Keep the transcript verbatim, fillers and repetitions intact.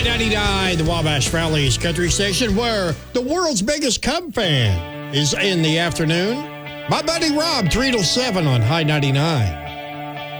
High ninety-nine, the Wabash Valley's country station, where the world's biggest Cub fan is in the afternoon. My buddy Rob, three till seven on High ninety-nine.